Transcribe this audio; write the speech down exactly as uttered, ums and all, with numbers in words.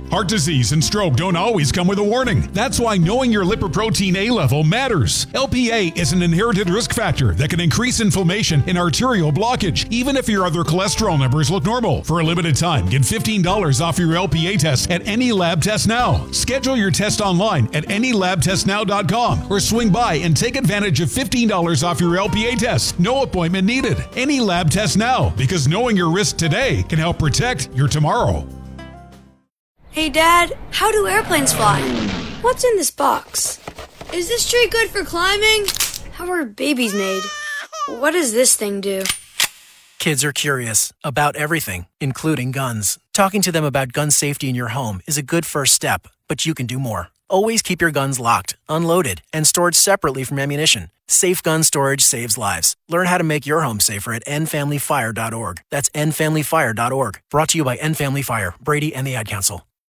Heart disease and stroke don't always come with a warning. That's why knowing your lipoprotein A level matters. L P A is an inherited risk factor that can increase inflammation and arterial blockage, even if your other cholesterol numbers look normal. For a limited time, get fifteen dollars off your L P A test at Any Lab Test Now. Schedule your test online at any lab test now dot com or swing by and take advantage of fifteen dollars off your L P A test. No appointment needed. Any Lab Test Now, because knowing your risk today can help protect your tomorrow. Hey, Dad, how do airplanes fly? What's in this box? Is this tree good for climbing? How are babies made? What does this thing do? Kids are curious about everything, including guns. Talking to them about gun safety in your home is a good first step, but you can do more. Always keep your guns locked, unloaded, and stored separately from ammunition. Safe gun storage saves lives. Learn how to make your home safer at end family fire dot org. That's end family fire dot org. Brought to you by End Family Fire, Brady, and the Ad Council.